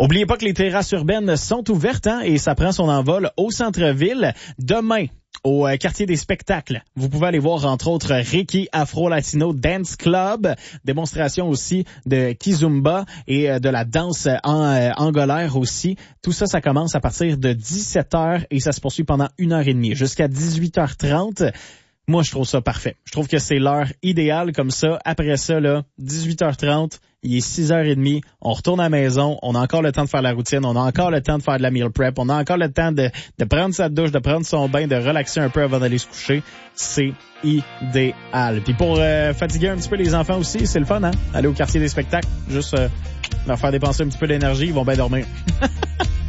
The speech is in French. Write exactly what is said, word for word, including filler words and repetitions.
Oubliez pas que les terrasses urbaines sont ouvertes hein, et ça prend son envol au centre-ville. Demain, au euh, quartier des spectacles, vous pouvez aller voir entre autres Ricky Afro Latino Dance Club, démonstration aussi de Kizumba et euh, de la danse en, euh, angolaire aussi. Tout ça, ça commence à partir de dix-sept heures et ça se poursuit pendant une heure et demie jusqu'à dix-huit heures trente. Moi, je trouve ça parfait. Je trouve que c'est l'heure idéale comme ça. Après ça, là, dix-huit heures trente, il est six heures trente, on retourne à la maison, on a encore le temps de faire la routine, on a encore le temps de faire de la meal prep, on a encore le temps de, de prendre sa douche, de prendre son bain, de relaxer un peu avant d'aller se coucher. C'est idéal. Puis pour euh, fatiguer un petit peu les enfants aussi, c'est le fun, hein? Aller au quartier des spectacles, juste euh, leur faire dépenser un petit peu d'énergie, ils vont bien dormir.